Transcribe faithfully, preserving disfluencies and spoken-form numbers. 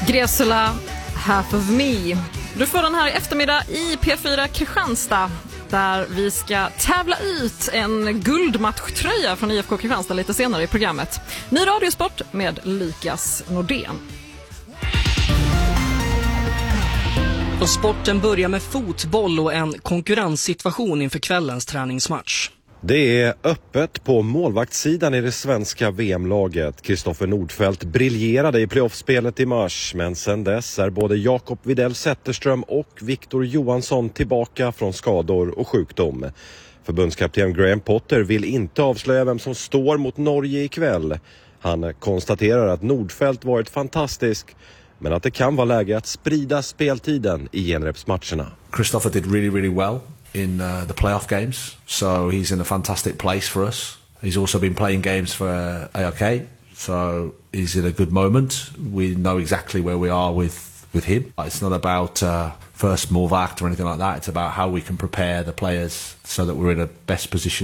Gresula, Half of Me. Du får den här i eftermiddag i P fyra Kristianstad, där vi ska tävla ut en guldmatchtröja från I F K Kristianstad lite senare i programmet. Ny radiosport med Lukas Nordén. Och sporten börjar med fotboll och en konkurrenssituation inför kvällens träningsmatch. Det är öppet på målvaktssidan i det svenska V M-laget. Kristoffer Nordfeldt briljerade i playoffspelet i mars, men sedan dess är både Jakob Widell Zetterström och Viktor Johansson tillbaka från skador och sjukdom. Förbundskapten Graham Potter vill inte avslöja vem som står mot Norge ikväll. Han konstaterar att Nordfeldt varit fantastisk, men att det kan vara läge att sprida speltiden i genrepsmatcherna. Kristoffer did really, really well in uh, the playoff games, so he's in a fantastic place for us. He's also been playing games for uh, A R K, so he's in a good moment. We know exactly where we are with, with him. It's not about uh, first move act or anything like that. It's about how we can prepare the players so that we're in a best position